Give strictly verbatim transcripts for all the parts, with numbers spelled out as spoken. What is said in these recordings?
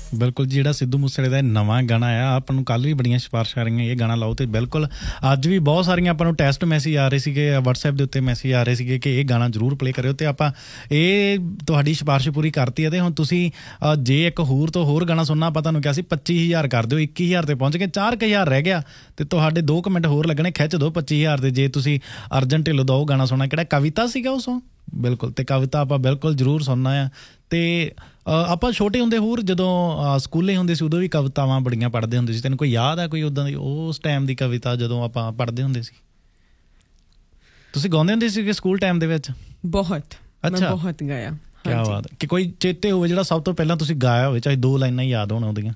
ਬਿਲਕੁਲ ਜੀ, ਜਿਹੜਾ ਸਿੱਧੂ ਮੂਸੇਵਾਲੇ ਦਾ ਨਵਾਂ ਗਾਣਾ ਆ, ਆਪਾਂ ਨੂੰ ਕੱਲ੍ਹ ਵੀ ਬੜੀਆਂ ਸਿਫਾਰਿਸ਼ਾਂ ਆ ਰਹੀਆਂ ਇਹ ਗਾਣਾ ਲਾਓ, ਅਤੇ ਬਿਲਕੁਲ ਅੱਜ ਵੀ ਬਹੁਤ ਸਾਰੀਆਂ ਆਪਾਂ ਨੂੰ ਟੈਸਟ ਮੈਸੇਜ ਆ ਰਹੇ ਸੀਗੇ, ਵਟਸਐਪ ਦੇ ਉੱਤੇ ਮੈਸੇਜ ਆ ਰਹੇ ਸੀਗੇ ਕਿ ਇਹ ਗਾਣਾ ਜ਼ਰੂਰ ਪਲੇ ਕਰਿਓ, ਅਤੇ ਆਪਾਂ ਇਹ ਤੁਹਾਡੀ ਸਿਫਾਰਿਸ਼ ਪੂਰੀ ਕਰਤੀ ਹੈ। ਅਤੇ ਹੁਣ ਤੁਸੀਂ ਜੇ ਇੱਕ ਹੋਰ ਤੋਂ ਹੋਰ ਗਾਣਾ ਸੁਣਨਾ, ਆਪਾਂ ਤੁਹਾਨੂੰ ਕਿਹਾ ਸੀ ਪੱਚੀ ਹਜ਼ਾਰ ਕਰ ਦਿਓ, ਇੱਕੀ ਹਜ਼ਾਰ 'ਤੇ ਪਹੁੰਚ ਗਏ, ਚਾਰ ਕੁ ਹਜ਼ਾਰ ਰਹਿ ਗਿਆ ਅਤੇ ਤੁਹਾਡੇ ਦੋ ਕੁ ਮਿੰਟ ਹੋਰ ਲੱਗਣੇ, ਖਿੱਚ ਦਿਓ ਪੱਚੀ ਹਜ਼ਾਰ 'ਤੇ। ਜੇ ਤੁਸੀਂ ਅਰਜਨ ਢਿੱਲੋਂ ਦਾ ਉਹ ਗਾਣਾ ਸੁਣਨਾ, ਕਿਹੜਾ ਕਵਿਤਾ ਸੀਗਾ ਉਹ ਸੌਂਗ, ਬਿਲਕੁਲ, ਅਤੇ ਕਵਿਤਾ ਆਪਾਂ ਬਿਲਕੁਲ ਜ਼ਰੂਰ ਸੁਣਨਾ ਆ। ਅਤੇ ਆਪਾਂ ਛੋਟੇ ਹੁੰਦੇ ਹੋਰ ਜਦੋਂ ਸਕੂਲੇ ਹੁੰਦੇ ਸੀ ਉਦੋਂ ਵੀ ਕਵਿਤਾਵਾਂ ਬੜੀਆਂ ਪੜ੍ਹਦੇ ਹੁੰਦੇ ਸੀ। ਤੈਨੂੰ ਕੋਈ ਯਾਦ ਆ ਕੋਈ ਉੱਦਾਂ ਦੀ ਉਸ ਟਾਈਮ ਦੀ ਕਵਿਤਾ ਜਦੋਂ ਆਪਾਂ ਪੜ੍ਹਦੇ ਹੁੰਦੇ ਸੀ? ਤੁਸੀਂ ਗਾਉਂਦੇ ਹੁੰਦੇ ਸੀ ਸਕੂਲ ਟਾਈਮ ਦੇ ਵਿੱਚ? ਬਹੁਤ। ਅੱਛਾ, ਬਹੁਤ ਗਾਇਆ। ਕਿਆ ਬਾਤ ਹੈ। ਕਿ ਕੋਈ ਚੇਤੇ ਹੋਵੇ ਜਿਹੜਾ ਸਭ ਤੋਂ ਪਹਿਲਾਂ ਤੁਸੀਂ ਗਾਇਆ ਹੋਵੇ, ਚਾਹੇ ਦੋ ਲਾਈਨਾਂ ਹੀ ਯਾਦ ਹੋਣ ਉਹਦੀਆਂ?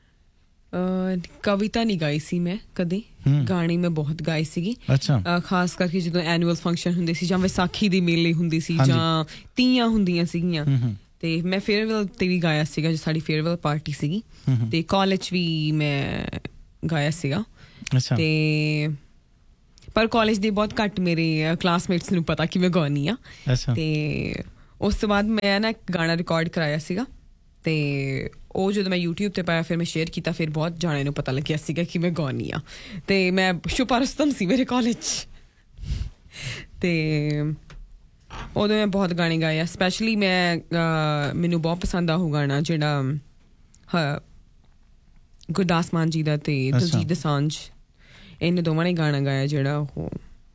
ਕਵਿਤਾ ਨਹੀਂ ਗਾਈ ਸੀ ਮੈਂ ਕਦੇ, ਗਾਣੇ ਮੈਂ ਬਹੁਤ ਗਾਏ ਸੀਗੀ। ਅੱਛਾ। ਖਾਸ ਕਰਕੇ ਜਦੋਂ ਐਨੂਅਲ ਫੰਕਸ਼ਨ ਹੁੰਦੇ ਸੀ, ਜਾਂ ਵਿਸਾਖੀ ਦੇ ਮੇਲੇ ਹੁੰਦੇ ਸੀ, ਜਾਂ ਤੀਆਂ ਹੁੰਦੀਆਂ ਸੀਗੀਆਂ, ਤੇ ਮੈਂ ਫੇਅਰਵੈਲ ਤੇ ਵੀ ਗਾਇਆ ਸੀਗਾ, ਜੋ ਸਾਡੀ ਫੇਅਰਵੈਲ ਪਾਰਟੀ ਸੀਗੀ, ਤੇ ਕਾਲਜ ਵੀ ਮੈਂ ਗਾਇਆ ਸੀਗਾ। ਤੇ ਪਰ ਕਾਲਜ ਦੇ ਬਹੁਤ ਘੱਟ ਮੇਰੇ ਕਲਾਸਮੇਟਸ ਨੂੰ ਪਤਾ ਕਿ ਮੈਂ ਗਾਉਂਦੀ ਆ। ਤੇ ਉਸ ਤੋਂ ਬਾਅਦ ਮੈਂ ਨਾ ਇੱਕ ਗਾਣਾ ਰਿਕਾਰਡ ਕਰਾਇਆ ਸੀਗਾ, ਤੇ ਉਹ ਜਦੋਂ ਮੈਂ ਯੂਟਿਊਬ ਤੇ ਪਾਇਆ, ਫਿਰ ਮੈਂ ਸ਼ੇਅਰ ਕੀਤਾ, ਫਿਰ ਬਹੁਤ ਜਾਣੇ ਨੂੰ ਪਤਾ ਲੱਗਿਆ ਸੀਗਾ ਕਿ ਮੈਂ ਗਾਉਂਦੀ ਆ। ਤੇ ਮੈਂ ਸ਼ੁਭਾ ਰੁਸਤਮ ਸੀ ਮੇਰੇ ਕਾਲਜ 'ਚ, ਤੇ ਉਦੋਂ ਮੈਂ ਬਹੁਤ ਗਾਣੇ ਗਾਏ ਆ। ਸਪੈਸ਼ਲੀ ਮੈਂ ਮੈਨੂੰ ਬਹੁਤ ਪਸੰਦ ਆ ਉਹ ਗਾਣਾ ਜਿਹੜਾ ਗੁਰਦਾਸ ਮਾਨ ਜੀ ਦਾ ਤੇ ਦਿਲਜੀਤ ਦੋਸਾਂਝ, ਇਹਨਾਂ ਦੋਵਾਂ ਨੇ ਗਾਣਾ ਗਾਇਆ ਜਿਹੜਾ ਉਹ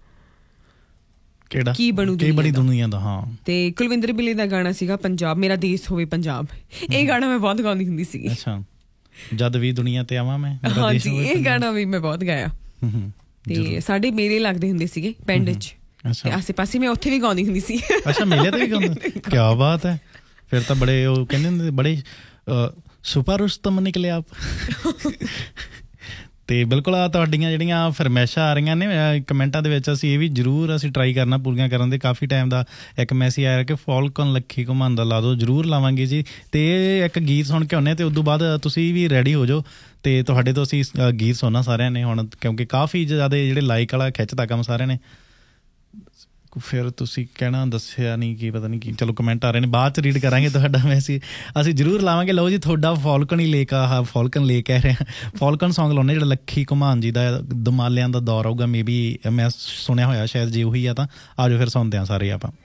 ਕਿਹੜਾ ਕੀ ਬਣੂ ਕੀ ਬਣੀ ਦੁਨੀਆ ਦਾ। ਹਾਂ, ਤੇ ਕੁਲਵਿੰਦਰ ਬਿੱਲੇ ਦਾ ਗਾਣਾ ਸੀਗਾ ਪੰਜਾਬ ਮੇਰਾ ਦੇਸ਼ ਹੋਵੇ ਪੰਜਾਬ। ਇਹ ਗਾਣਾ ਮੈਂ ਬਹੁਤ ਗਾਉਂਦੀ ਹੁੰਦੀ ਸੀਗੀ। ਅੱਛਾ, ਜਦ ਵੀ ਦੁਨੀਆ ਤੇ ਆਵਾਂ ਮੈਂ। ਹਾਂਜੀ, ਇਹ ਗਾਣਾ ਵੀ ਮੈਂ ਬਹੁਤ ਗਾਇਆ। ਤੇ ਸਾਡੇ ਮੇਲੇ ਲੱਗਦੇ ਹੁੰਦੇ ਸੀਗੇ ਪਿੰਡ 'ਚ, ਆਸੇ ਪਾਸੇ, ਮੈਂ ਉੱਥੇ ਵੀ ਗਾਉਂਦੀ ਹੁੰਦੀ ਸੀ। ਅੱਛਾ, ਮੇਲੇ ਤੇ ਵੀ ਗਾਉਂਦੇ? ਕਿਆ ਬਾਤ ਹੈ। ਫਿਰ ਤਾਂ ਬੜੇ ਉਹ ਕਹਿੰਦੇ ਹੁੰਦੇ ਬੜੇ ਸੁਪਰ ਰੁਸਤਮ ਨਿਕਲੇ ਆਪ। ਅਤੇ ਬਿਲਕੁਲ ਆ ਤੁਹਾਡੀਆਂ ਜਿਹੜੀਆਂ ਫਰਮਾਇਸ਼ਾਂ ਆ ਰਹੀਆਂ ਨੇ ਕਮੈਂਟਾਂ ਦੇ ਵਿੱਚ, ਅਸੀਂ ਇਹ ਵੀ ਜ਼ਰੂਰ ਅਸੀਂ ਟਰਾਈ ਕਰਨਾ ਪੂਰੀਆਂ ਕਰਨ ਦੇ। ਕਾਫੀ ਟਾਈਮ ਦਾ ਇੱਕ ਮੈਸੇਜ ਆਇਆ ਕਿ ਫਾਲਕਨ ਲੱਖੀ ਘੁਮਾਉਂਦਾ ਲਾ ਦਿਓ, ਜ਼ਰੂਰ ਲਾਵਾਂਗੇ ਜੀ। ਅਤੇ ਇਹ ਇੱਕ ਗੀਤ ਸੁਣ ਕੇ ਆਉਂਦੇ, ਅਤੇ ਉਦੋਂ ਬਾਅਦ ਤੁਸੀਂ ਵੀ ਰੈਡੀ ਹੋ ਜਾਓ, ਅਤੇ ਤੁਹਾਡੇ ਤੋਂ ਅਸੀਂ ਗੀਤ ਸੁਣਨਾ ਸਾਰਿਆਂ ਨੇ ਹੁਣ, ਕਿਉਂਕਿ ਕਾਫੀ ਜ਼ਿਆਦਾ ਜਿਹੜੇ ਲਾਈਕ ਵਾਲਾ ਖਿੱਚਦਾ ਕੰਮ ਸਾਰਿਆਂ ਨੇ। ਫਿਰ ਤੁਸੀਂ ਕਹਿਣਾ ਦੱਸਿਆ ਨਹੀਂ ਕੀ ਪਤਾ ਨਹੀਂ ਕੀ। ਚਲੋ ਕਮੈਂਟ ਆ ਰਹੇ ਨੇ, ਬਾਅਦ 'ਚ ਰੀਡ ਕਰਾਂਗੇ ਤੁਹਾਡਾ ਮੈਸੇਜ, ਅਸੀਂ ਜ਼ਰੂਰ ਲਾਵਾਂਗੇ। ਲਓ ਜੀ, ਤੁਹਾਡਾ ਫਾਲਕਨ ਹੀ ਲੇਕ ਆ, ਫਾਲਕਨ ਲੇਕ ਕਹਿ ਰਿਹਾ, ਫਾਲਕਨ ਸੌਂਗ ਲਾਉਂਦੇ ਜਿਹੜਾ ਲੱਖੀ ਘੁਮਾਨ ਜੀ ਦਾ ਦਮਾਲਿਆਂ ਦਾ ਦੌਰ ਆਊਗਾ। ਮੇ ਬੀ ਮੈਂ ਸੁਣਿਆ ਹੋਇਆ ਸ਼ਾਇਦ, ਜੇ ਉਹੀ ਆ ਤਾਂ ਆ ਜਾਓ ਫਿਰ ਸੁਣਦੇ ਹਾਂ ਸਾਰੇ ਆਪਾਂ।